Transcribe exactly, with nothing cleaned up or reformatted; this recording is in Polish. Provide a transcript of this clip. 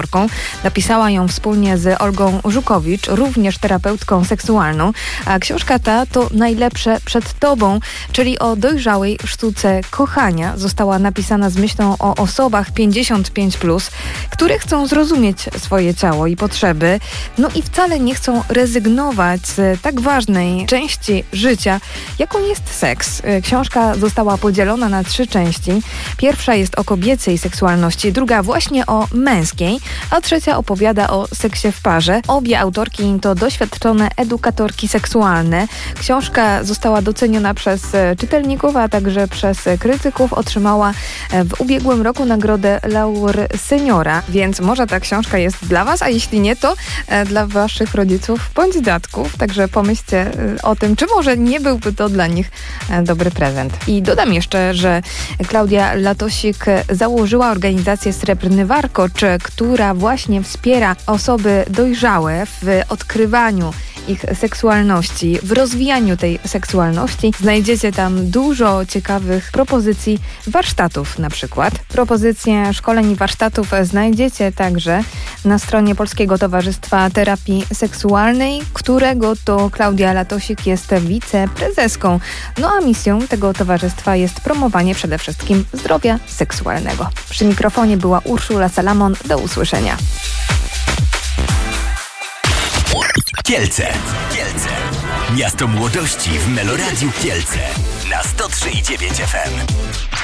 Napisała ją wspólnie z Olgą Żukowicz, również terapeutką seksualną. A książka ta to Najlepsze przed tobą, czyli o dojrzałej sztuce kochania. Została napisana z myślą o osobach pięćdziesiąt pięć plus, które chcą zrozumieć swoje ciało i potrzeby, no i wcale nie chcą rezygnować z tak ważnej części życia, jaką jest seks. Książka została podzielona na trzy części. Pierwsza jest o kobiecej seksualności, druga właśnie o męskiej, a trzecia opowiada o seksie w parze. Obie autorki to doświadczone edukatorki seksualne. Książka została doceniona przez czytelników, a także przez krytyków. Otrzymała w ubiegłym roku nagrodę Laur Seniora, więc może ta książka jest dla Was, a jeśli nie, to dla Waszych rodziców bądź dziadków. Także pomyślcie o tym, czy może nie byłby to dla nich dobry prezent. I dodam jeszcze, że Klaudia Latosik założyła organizację Srebrny Warkocz, która właśnie wspiera osoby dojrzałe w odkrywaniu ich seksualności, w rozwijaniu tej seksualności. Znajdziecie tam dużo ciekawych propozycji warsztatów na przykład. Propozycje szkoleń i warsztatów znajdziecie także na stronie Polskiego Towarzystwa Terapii Seksualnej, którego to Klaudia Latosik jest wiceprezeską. No a misją tego towarzystwa jest promowanie przede wszystkim zdrowia seksualnego. Przy mikrofonie była Urszula Salamon. Do usłyszenia. Kielce. Kielce. Miasto młodości w Meloradiu Kielce na sto trzy i dziewięć F M.